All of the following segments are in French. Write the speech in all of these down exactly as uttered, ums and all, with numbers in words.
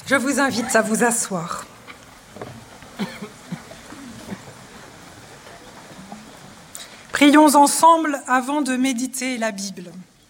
Je vous invite à vous asseoir. Prions ensemble avant de méditer la Bible.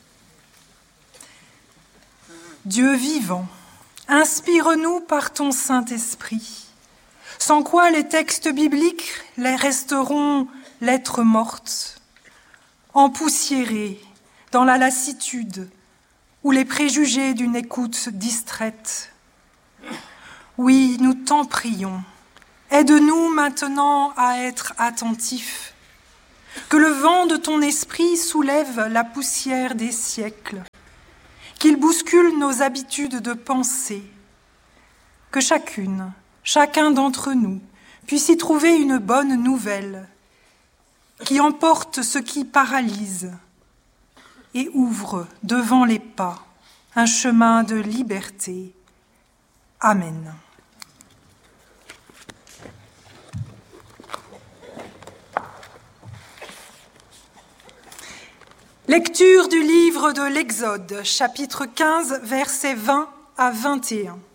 Dieu vivant, inspire-nous par ton Saint-Esprit, sans quoi les textes bibliques les resteront lettres mortes, empoussiérées dans la lassitude ou les préjugés d'une écoute distraite. Oui, nous t'en prions. Aide-nous maintenant à être attentifs. Que le vent de ton esprit soulève la poussière des siècles, qu'il bouscule nos habitudes de pensée, que chacune, chacun d'entre nous puisse y trouver une bonne nouvelle, qui emporte ce qui paralyse et ouvre devant les pas un chemin de liberté. Amen. Lecture du livre de l'Exode, chapitre quinze, versets vingt à vingt et un.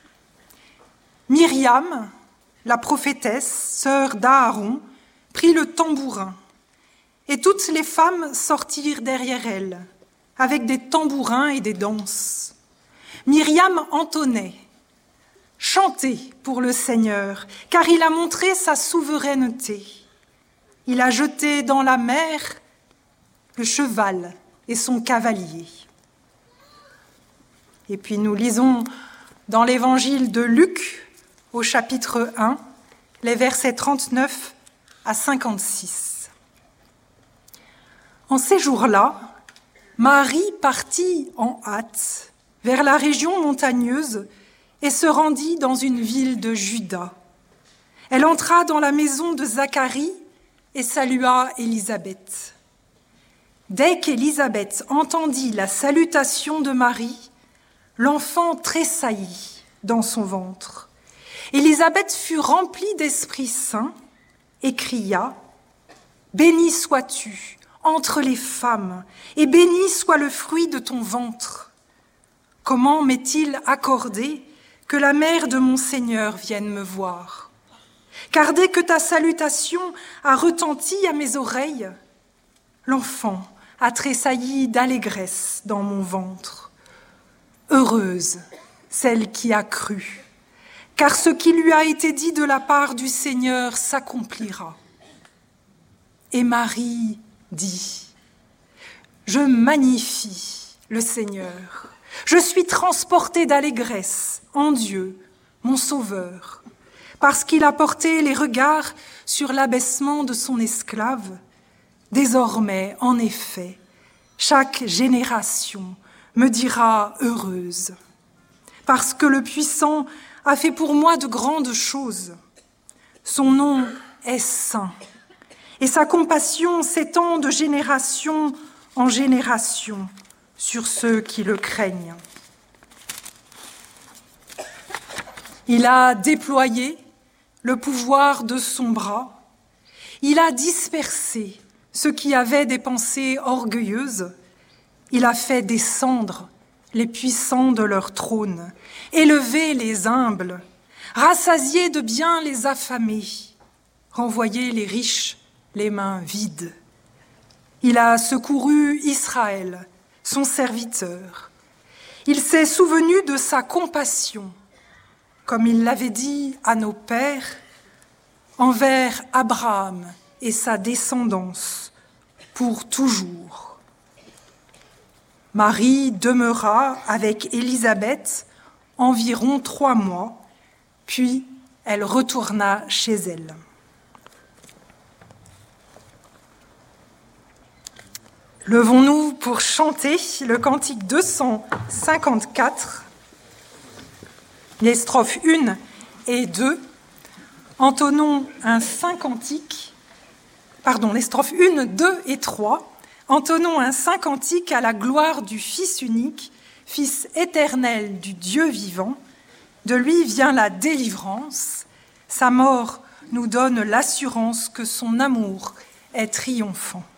Myriam, la prophétesse, sœur d'Aaron, prit le tambourin, et toutes les femmes sortirent derrière elle, avec des tambourins et des danses. Myriam entonnait: « Chantez pour le Seigneur, car il a montré sa souveraineté. Il a jeté dans la mer le cheval et son cavalier. » Et puis nous lisons dans l'évangile de Luc, au chapitre un, les versets trente-neuf à cinquante-six. En ces jours-là, Marie partit en hâte vers la région montagneuse et se rendit dans une ville de Juda. Elle entra dans la maison de Zacharie et salua Élisabeth. Dès qu'Élisabeth entendit la salutation de Marie, l'enfant tressaillit dans son ventre. Élisabeth fut remplie d'Esprit Saint et cria: « Bénie sois-tu entre les femmes, et béni soit le fruit de ton ventre. Comment m'est-il accordé que la mère de mon Seigneur vienne me voir? Car dès que ta salutation a retenti à mes oreilles, l'enfant a tressailli d'allégresse dans mon ventre. Heureuse celle qui a cru, car ce qui lui a été dit de la part du Seigneur s'accomplira. » Et Marie dit: « Je magnifie le Seigneur. Je suis transportée d'allégresse en Dieu, mon Sauveur, parce qu'il a porté les regards sur l'abaissement de son esclave. Désormais, en effet, chaque génération me dira heureuse, parce que le Puissant a fait pour moi de grandes choses. Son nom est saint, et sa compassion s'étend de génération en génération sur ceux qui le craignent. Il a déployé le pouvoir de son bras, il a dispersé ceux qui avaient des pensées orgueilleuses, il a fait descendre les puissants de leur trône, élevé les humbles, rassasié de biens les affamés, renvoyé les riches les mains vides. Il a secouru Israël, son serviteur. Il s'est souvenu de sa compassion, comme il l'avait dit à nos pères, envers Abraham et sa descendance pour toujours. Marie demeura avec Élisabeth environ trois mois, puis elle retourna chez elle. Levons-nous pour chanter le cantique deux cent cinquante-quatre, les strophes un et deux. Entonnons un saint cantique, pardon, les strophes un, deux et trois. Entonnons un saint cantique à la gloire du Fils unique, Fils éternel du Dieu vivant. De lui vient la délivrance. Sa mort nous donne l'assurance que son amour est triomphant.